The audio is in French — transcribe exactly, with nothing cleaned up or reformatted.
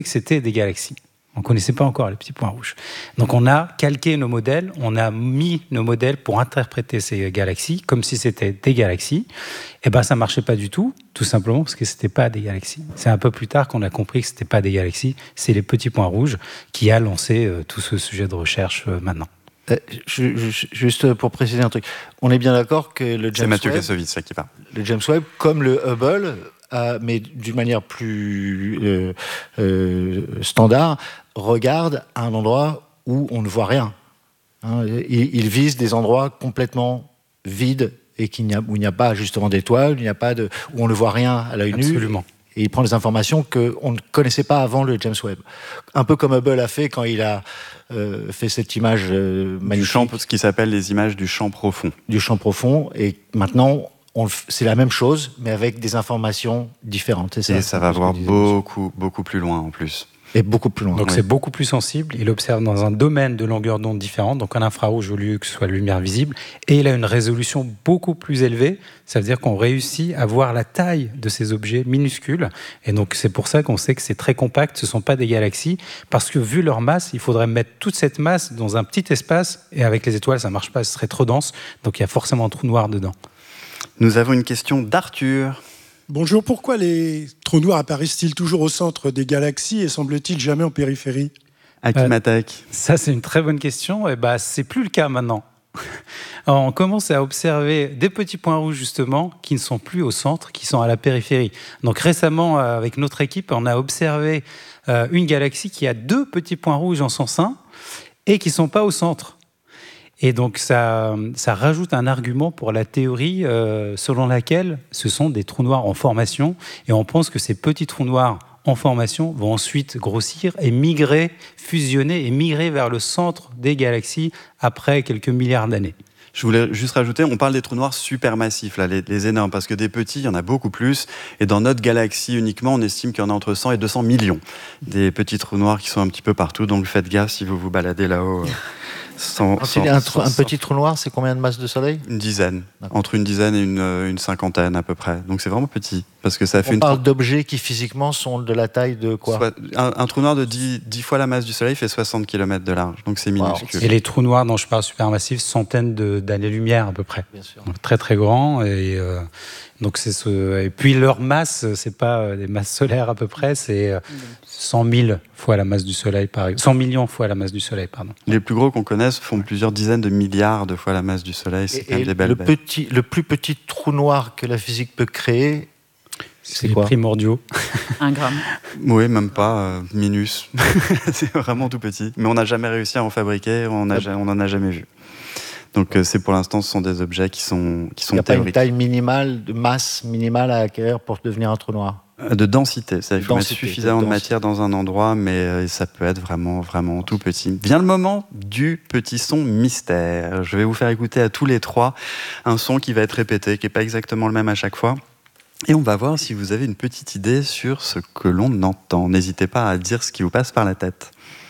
que c'était des galaxies. On ne connaissait pas encore les petits points rouges. Donc on a calqué nos modèles, on a mis nos modèles pour interpréter ces galaxies comme si c'était des galaxies. Et bien ça ne marchait pas du tout, tout simplement parce que ce n'était pas des galaxies. C'est un peu plus tard qu'on a compris que ce n'était pas des galaxies, c'est les petits points rouges qui a lancé euh, tout ce sujet de recherche euh, maintenant. Euh, je, je, juste pour préciser un truc, on est bien d'accord que le James c'est Mathieu Webb, Kassovitz qui parle. Le James Webb, comme le Hubble, euh, mais d'une manière plus euh, euh, standard, regarde à un endroit où on ne voit rien. Hein, il, il vise des endroits complètement vides et qu'il n'y a, où il n'y a pas justement d'étoiles, il n'y a pas de, où on ne voit rien à l'œil nu. Absolument. Et il prend des informations qu'on ne connaissait pas avant le James Webb. Un peu comme Hubble a fait quand il a euh, fait cette image euh, magnifique. Du champ, ce qui s'appelle les images du champ profond. Du champ profond. Et maintenant, on, c'est la même chose, mais avec des informations différentes. Et ça, et ça va voir beaucoup, beaucoup plus loin en plus. Et beaucoup plus loin. Donc oui. C'est beaucoup plus sensible. Il observe dans un domaine de longueur d'onde différente, donc en infrarouge au lieu que ce soit la lumière visible. Et il a une résolution beaucoup plus élevée. Ça veut dire qu'on réussit à voir la taille de ces objets minuscules. Et donc c'est pour ça qu'on sait que c'est très compact. Ce ne sont pas des galaxies. Parce que vu leur masse, il faudrait mettre toute cette masse dans un petit espace. Et avec les étoiles, ça ne marche pas. Ce serait trop dense. Donc il y a forcément un trou noir dedans. Nous avons une question d'Arthur. Bonjour, pourquoi les trous noirs apparaissent-ils toujours au centre des galaxies et semble-t-il jamais en périphérie ? À qui m'attaque ? Ça, c'est une très bonne question. Et bah, c'est plus le cas maintenant. Alors, on commence à observer des petits points rouges, justement, qui ne sont plus au centre, qui sont à la périphérie. Donc récemment, avec notre équipe, on a observé euh, une galaxie qui a deux petits points rouges en son sein et qui ne sont pas au centre. Et donc, ça, ça rajoute un argument pour la théorie euh, selon laquelle ce sont des trous noirs en formation. Et on pense que ces petits trous noirs en formation vont ensuite grossir et migrer, fusionner et migrer vers le centre des galaxies après quelques milliards d'années. Je voulais juste rajouter, on parle des trous noirs supermassifs, là, les, les énormes, parce que des petits, il y en a beaucoup plus. Et dans notre galaxie uniquement, on estime qu'il y en a entre cent et deux cents millions. Des petits trous noirs qui sont un petit peu partout. Donc faites gaffe si vous vous baladez là-haut. Sans, Quand sans, il y a un, sans, un petit trou noir, c'est combien de masses de soleil ? Une dizaine, D'accord. entre une dizaine et une, une cinquantaine à peu près. Donc c'est vraiment petit, parce que ça fait On une. parle tra- d'objets qui physiquement sont de la taille de quoi ? Soit, un, un trou noir de dix, dix fois la masse du soleil fait soixante kilomètres de large, donc c'est minuscule. Wow. Et les trous noirs dont je parle supermassifs, centaines de, d'années-lumière à peu près. Bien sûr. Donc très très grands et euh, donc c'est ce. Et puis leur masse, c'est pas des masses solaires à peu près, c'est cent mille fois la masse du soleil, par exemple. cent millions fois la masse du soleil, pardon. Les plus gros qu'on connaisse font plusieurs dizaines de milliards de fois la masse du soleil. C'est et, quand même des belles le, bêtes. petit, le plus petit trou noir que la physique peut créer, c'est, c'est quoi ? Primordiaux. Un gramme. Oui, même pas, euh, minus. C'est vraiment tout petit. Mais on n'a jamais réussi à en fabriquer, on n'en a jamais vu. Donc euh, c'est pour l'instant, ce sont des objets qui sont qui sont théoriques. Il n'y a pas une taille minimale, de masse minimale à acquérir pour devenir un trou noir ? De densité, ça, il faut densité, mettre suffisamment de, de matière dans un endroit, mais euh, ça peut être vraiment, vraiment tout petit. Vient le moment du petit son mystère. Je vais vous faire écouter à tous les trois un son qui va être répété, qui n'est pas exactement le même à chaque fois. Et on va voir si vous avez une petite idée sur ce que l'on entend. N'hésitez pas à dire ce qui vous passe par la tête.